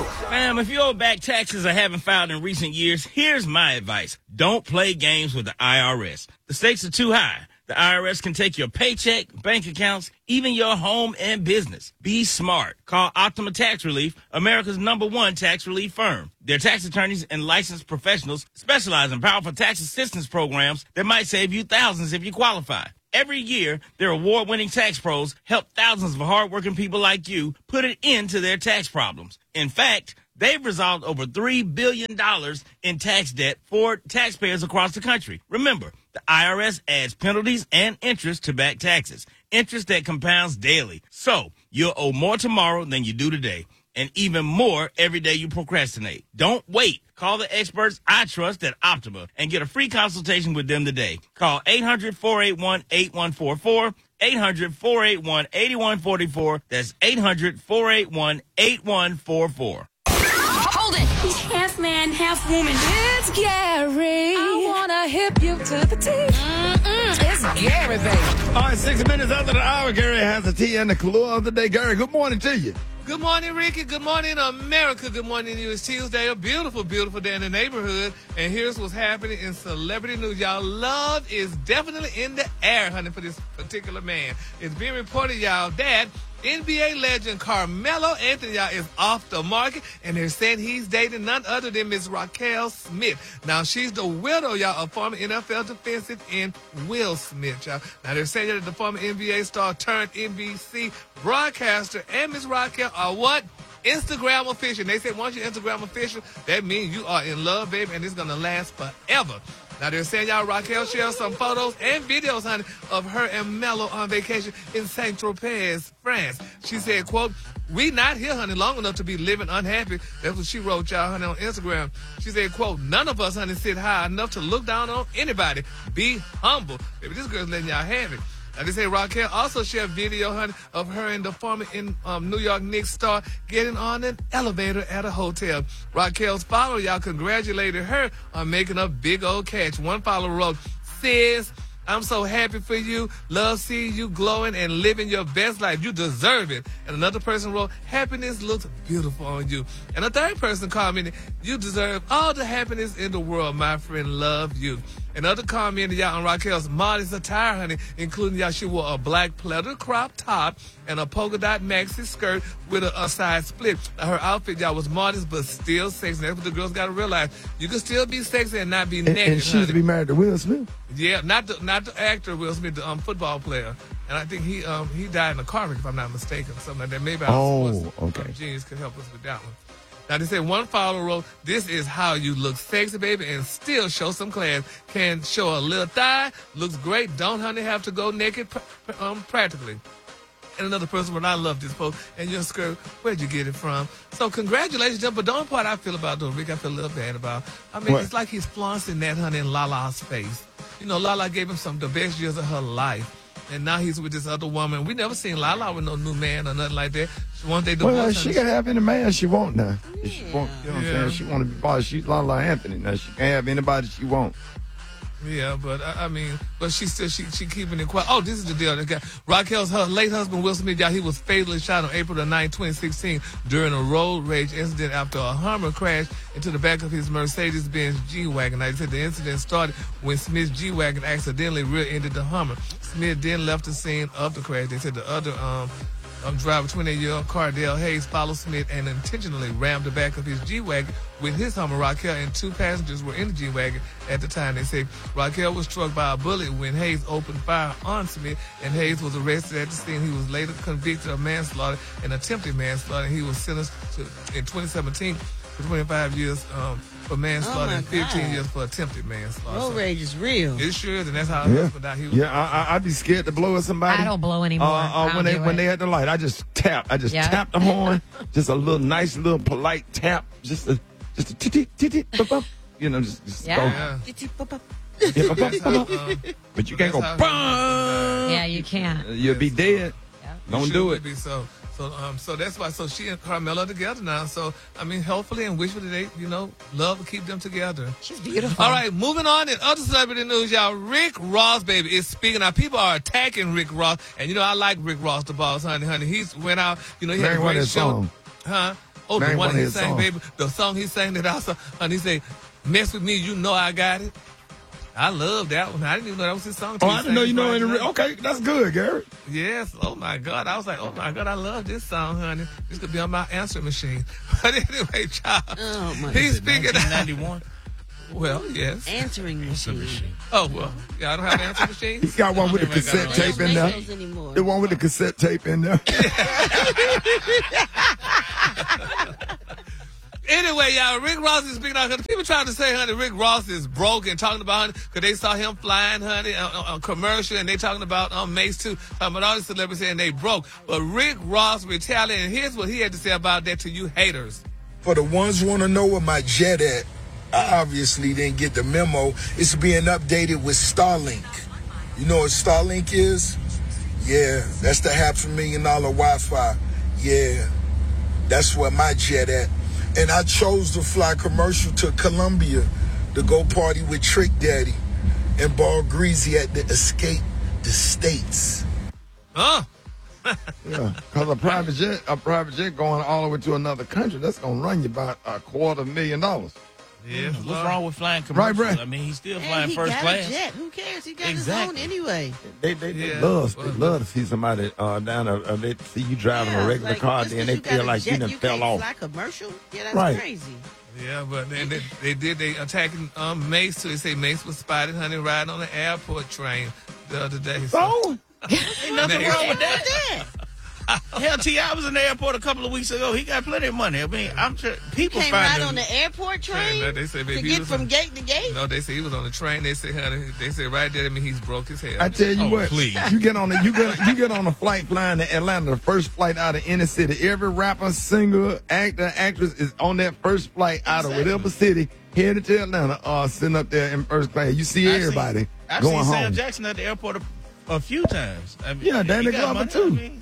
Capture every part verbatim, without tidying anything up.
Fam, if you owe back taxes or haven't filed in recent years, here's my advice. Don't play games with the I R S. The stakes are too high. The I R S can take your paycheck, bank accounts, even your home and business. Be smart. Call Optima Tax Relief, America's number one tax relief firm. Their tax attorneys and licensed professionals specialize in powerful tax assistance programs that might save you thousands if you qualify. Every year, their award-winning tax pros help thousands of hardworking people like you put an end to their tax problems. In fact, they've resolved over three billion dollars in tax debt for taxpayers across the country. Remember, the I R S adds penalties and interest to back taxes, interest that compounds daily. So you'll owe more tomorrow than you do today, and even more every day you procrastinate. Don't wait. Call the experts I trust at Optima and get a free consultation with them today. Call eight hundred, four eight one, eight one four four, eight hundred, four eight one, eight one four four. That's eight hundred, four eight one, eight one four four. Hold it! He's half man, half woman. It's Gary. I wanna hip you to the T. Mm-mm. It's Gary, baby. All right, six minutes after the hour, Gary has the tea and the clue of the day. Gary, good morning to you. Good morning, Ricky. Good morning, America. Good morning to you. It's Tuesday, a beautiful, beautiful day in the neighborhood. And here's what's happening in celebrity news. Y'all, love is definitely in the air, honey, for this particular man. It's being reported, y'all, that N B A legend Carmelo Anthony, y'all, is off the market, and they're saying he's dating none other than Miss Raquel Smith. Now, she's the widow, y'all, of former N F L defensive end Will Smith, y'all. Now, they're saying that the former N B A star turned N B C broadcaster and Miss Raquel are what? Instagram official. And they said once you're Instagram official, that means you are in love, baby, and it's going to last forever. Now, they're saying, y'all, Raquel shared some photos and videos, honey, of her and Melo on vacation in Saint-Tropez, France. She said, quote, "We not here, honey, long enough to be living unhappy." That's what she wrote, y'all, honey, on Instagram. She said, quote, "None of us, honey, sit high enough to look down on anybody. Be humble." Baby, this girl's letting y'all have it. Now, they say Raquel also shared video, honey, of her and the former in, um, New York Knicks star getting on an elevator at a hotel. Raquel's follower, y'all, congratulated her on making a big old catch. One follower wrote, "Sis, I'm so happy for you. Love seeing you glowing and living your best life. You deserve it." And another person wrote, "Happiness looks beautiful on you." And a third person commented, "You deserve all the happiness in the world, my friend. Love you." Another comment, y'all, on Raquel's modest attire, honey, including, y'all, she wore a black pleather crop top and a polka dot maxi skirt with a, a side split. Now, her outfit, y'all, was modest but still sexy. That's what the girls got to realize. You can still be sexy and not be And, naked, and she honey. used to be married to Will Smith. Yeah, not the not the actor Will Smith, the um, football player, and I think he um he died in a car wreck, if I'm not mistaken, something like that. Maybe I Oh, was, okay. Um, Genius could help us with that one. Now, they said one follower wrote, "This is how you look sexy, baby, and still show some class. Can show a little thigh, looks great. Don't, honey, have to go naked pr- pr- um, practically." And another person wrote, "I love this post. And your skirt, where'd you get it from?" So congratulations, Jim. But the only part I feel about, though, Rick, I feel a little bad about. I mean, What? it's like he's flaunting that, honey, in Lala's face. You know, Lala gave him some the best years of her life. And now he's with this other woman. We never seen Lala with no new man or nothing like that. Once they divorced, Well, honey, she can have any man she want now. If she want, you know what I'm Yeah. saying? She want to be boss. She's Lala Anthony now. She can have anybody she want. Yeah, but I, I mean, but she still she she keeping it quiet. Oh, this is the deal. Okay. Raquel's her late husband Will Smith, y'all, he was fatally shot on April the ninth, twenty sixteen, during a road rage incident after a Hummer crashed into the back of his Mercedes-Benz G-Wagon. Now, they said the incident started when Smith's G-Wagon accidentally rear-ended the Hummer. Smith then left the scene of the crash. They said the other um. Um, driver, twenty-eight-year-old Cardell Hayes, followed Smith and intentionally rammed the back of his G-Wagon with his Hummer. Raquel and two passengers were in the G-Wagon at the time. They say Raquel was struck by a bullet when Hayes opened fire on Smith, and Hayes was arrested at the scene. He was later convicted of manslaughter and attempted manslaughter. He was sentenced to, in twenty seventeen for twenty-five years um, for manslaughter Oh, and fifteen God. years for attempted manslaughter. Road So rage is real. it sure is, and that's how Yeah, husband died. He was yeah. I, I, I'd be scared to blow at somebody. I don't blow anymore. Uh, I uh, don't when they do when it. they had the light, I just tap. I just Yeah. tap the horn. Just a little nice, little polite tap. Just a just a titty titty. You know, just, just Yeah. go. yeah. Yeah, bop, That's bop, how, bop. um, But you can't go. that's how- Bum! Yeah, you can't. You'll be dead. Don't Should do it. Be so. So, um, so that's why. So she and Carmelo are together now. So, I mean, hopefully and wishfully they, you know, love will keep them together. She's beautiful. All right, moving on in other celebrity news, y'all. Rick Ross, baby, is speaking. Now, people are attacking Rick Ross, and you know I like Rick Ross, the boss, honey, honey. He's went out. You know, he had a Man, what great that show. song? Huh? Oh, the Name one one of he his sang, songs. baby. The song he sang that also, and he said, "Mess with me, you know I got it." I love that one. I didn't even know that was his song. Oh, I didn't know you know any. Re- okay, that's good, Gary. Yes. Oh my God. I was like, oh my God, I love this song, honey. This could be on my answering machine. But anyway, child. Oh, my He's speaking. nineteen ninety-one. Well, yes. Answering machine. Oh well, yeah. I don't have an answering machine. He's got one with the They ain't got cassette no tape They in don't there. make those anymore. The one with the cassette tape in there. Anyway, y'all, Rick Ross is speaking out. People trying to say, honey, Rick Ross is broke and talking about, honey, because they saw him flying, honey, on, on, on commercial, and they talking about um, Mace too, talking about all the celebrities saying they broke. But Rick Ross retaliated, and here's what he had to say about that to you haters. For the ones who want to know where my jet at, I obviously didn't get the memo. It's being updated with Starlink. You know what Starlink is? Yeah, that's the half a million dollar Wi-Fi. Yeah, that's where my jet at. And I chose to fly commercial to Colombia to go party with Trick Daddy and Ball Greasy at the Escape the States. Huh? Yeah, because a private jet, a private jet going all the way to another country, that's gonna run you about a quarter million dollars. Yes, What's Lord. wrong with flying Right, commercials? right. I mean, he's still And flying he first got class. a jet. Who cares? He got Exactly. his own anyway. They they, they Yeah. love they Well, love to see somebody uh, down a, uh, they see you driving Yeah, a regular like, car, just and 'cause they you got feel a like jet, you done you fell can't off. fly commercial? Yeah, that's Right. crazy. Yeah, but they, they, they did. They attacking um, Mace too. They say Mace was spotted, honey, riding on the airport train the other day. So Ain't nothing Mace. wrong with that. Yeah. Hell, T I was in the airport a couple of weeks ago. He got plenty of money. I mean, I'm sure people Can't find ride him- on the airport train Yeah, they say, baby, to he get was from on- gate to gate? No, they say he was on the train. They say, honey, they say right there. I mean, he's broke his head. I tell you Oh, what, please. you get on a you get you get on a flight flying to Atlanta, the first flight out of any city. Every rapper, singer, actor, actress is on that first flight out of whatever city headed to Atlanta, uh, sitting up there in first class. You see I've everybody seen, I've going seen home. Sam Jackson at the airport a, a few times. I mean, Yeah, he Danny got Glover, money. too. I mean,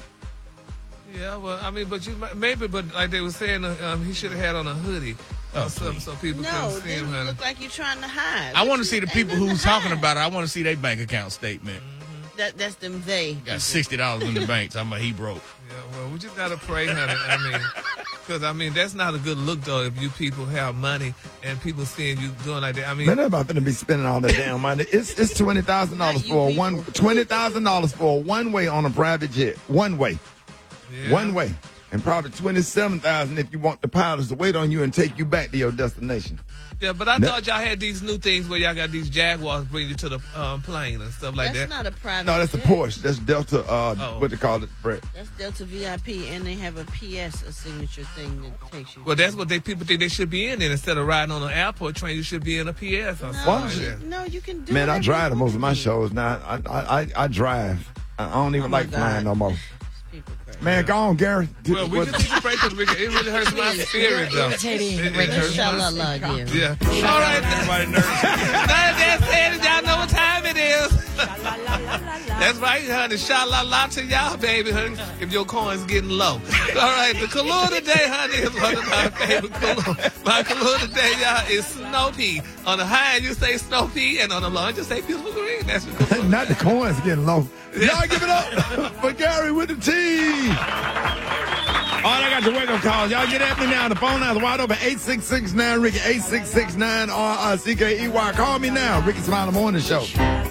Yeah, well, I mean, but you might- maybe, but like they were saying, uh, um, he should have had on a hoodie Oh, or something please. so people No, couldn't see then him, you honey. look like you're trying to hide. I What want to you- see the ain't people nothing who's to talking hide. about it. I want to see their bank account statement. That, that's them they. Got sixty dollars in the bank. Talking about he broke. Yeah, well, we just gotta pray, honey. I mean, because I mean, that's not a good look though. If you people have money and people seeing you doing like that, I mean, Man, they're about to be spending all that damn money. It's it's twenty thousand dollars Not you for a people. one twenty thousand dollars for a one way on a private jet. One way. yeah. One way. And probably twenty seven thousand if you want the pilots to wait on you and take you back to your destination. Yeah, but I No. thought y'all had these new things where y'all got these Jaguars bring you to the um, plane and stuff like That's that. not a private No, that's a jet. Porsche. That's Delta uh Oh. what they call it, Brett. That's Delta V I P, and they have a P S, a signature thing that takes you. Well, that's what they people think they should be in. And instead of riding on an airport train, you should be in a P S or no, something Why like don't you- that. no, you can do Man, I whatever drive to you most of want my to do. shows now. I I I, I drive. I don't even Oh, my like flying God. no more. People crazy. Man, go on, Gary. Well, we just need to pray because it really hurts my spirit, though. Irritating. It- it hurts my Inshallah, again. Yeah. All right. Everybody nervous. Now that said, y'all know what time it is. That's right, honey. Sha-la-la to y'all, baby, honey. If your coin's getting low. All right, the color today, honey, is one of my favorite color. My color today, y'all, is Snow Pea. On the high end, you say Snow Pea, and on the low end, you say Beautiful Green. That's your color. Not the coins getting low. Y'all give it up for Gary with the T. All right, I got your wake-up calls. Y'all get at me now. The phone line is wide open. eight six six nine Ricky, eight six six nine R I C K E Y. Call me now. Ricky Smiley Morning Show.